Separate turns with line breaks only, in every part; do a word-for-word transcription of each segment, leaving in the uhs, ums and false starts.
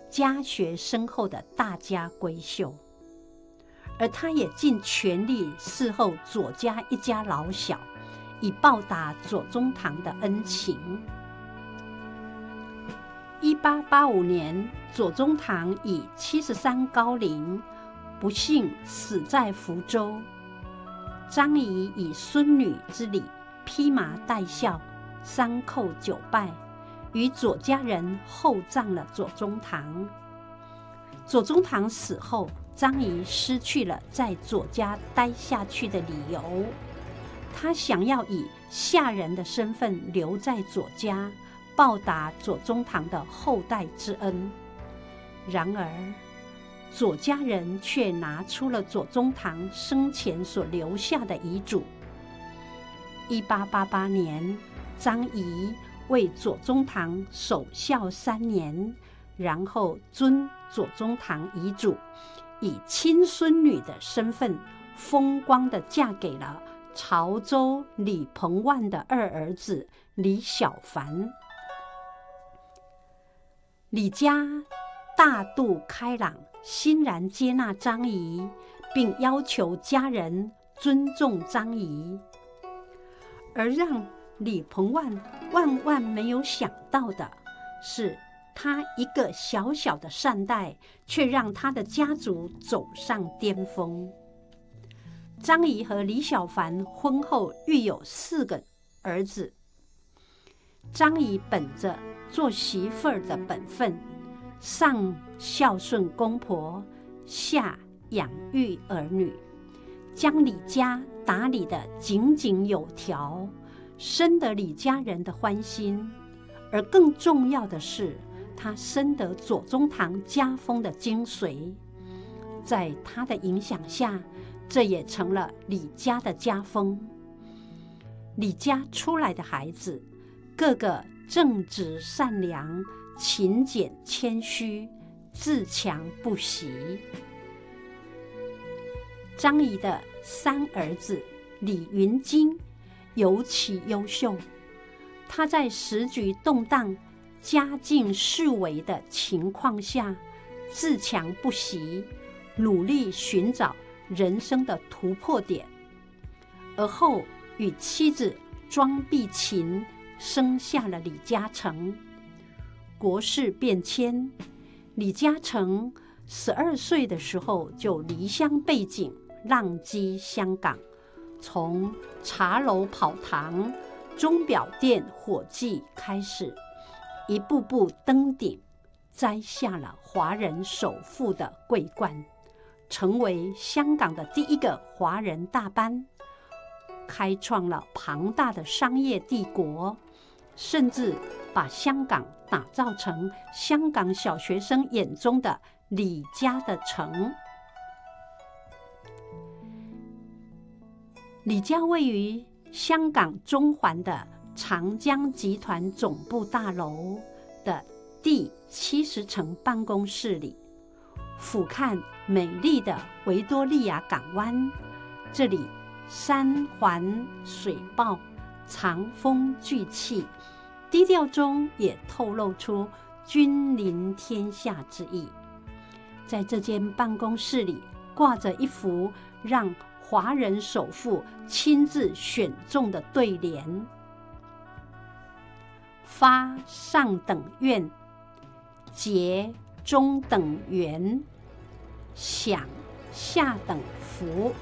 家学深厚的大家闺秀，而他也尽全力伺候左家一家老小，以报答左宗棠的恩情。一八八五年，左宗棠以七十三高龄，不幸死在福州。张仪以孙女之礼披麻戴孝，三叩九拜，与左家人厚葬了左宗棠。左宗棠死后，张仪失去了在左家待下去的理由，他想要以下人的身份留在左家，报答左宗棠的后代之恩。然而左家人却拿出了左宗棠生前所留下的遗嘱。一八八八年，张仪为左宗棠守孝三年，然后遵左宗棠遗嘱，以亲孙女的身份风光地嫁给了潮州李鹏万的二儿子李小凡。李家大度开朗，欣然接纳张仪，并要求家人尊重张仪。而让李鹏万万万没有想到的是，他一个小小的善代，却让他的家族走上巅峰。张仪和李小凡婚后育有四个儿子。张仪本着做媳妇儿的本分，上孝顺公婆，下养育儿女，将李家打理得井井有条，深得李家人的欢心。而更重要的是，他深得左宗棠家风的精髓，在他的影响下，这也成了李家的家风。李家出来的孩子，个个正直善良，勤俭谦虚，自强不息。张仪的三儿子李云金尤其优秀，他在时局动荡、家境式微的情况下，自强不息，努力寻找人生的突破点。而后与妻子庄碧琴生下了李嘉诚。国事变迁，李嘉诚十二岁的时候就离乡背井，浪迹香港，从茶楼跑堂、钟表店伙计开始，一步步登顶，摘下了华人首富的桂冠，成为香港的第一个华人大班，开创了庞大的商业帝国，甚至把香港打造成香港小学生眼中的李家的城。李家位于香港中环的长江集团总部大楼的第七十层办公室里，俯瞰美丽的维多利亚港湾。这里山环水抱，藏风聚气，低调中也透露出君临天下之意。在这间办公室里，挂着一幅让华人首富亲自选中的对联：发上等愿，结中等缘，享下等福，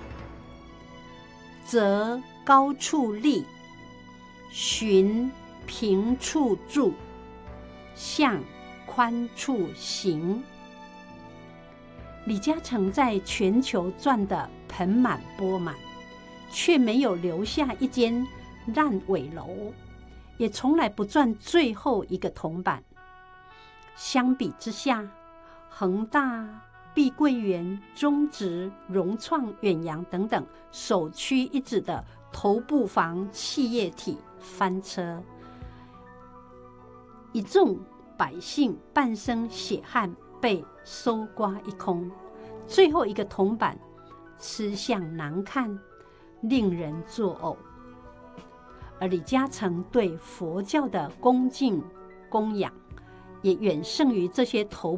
择高处立，寻平处住，向宽处行。李嘉诚在全球赚得盆满钵满，却没有留下一间烂尾楼，也从来不赚最后一个铜板。相比之下，恒大、碧桂园、中植、融创、远洋等等首屈一指的头部房企业体翻车，一众百姓半生血汗被搜刮一空，最后一个铜板吃相难看，令人作呕。而李嘉诚对佛教的恭敬供养，也远胜于这些头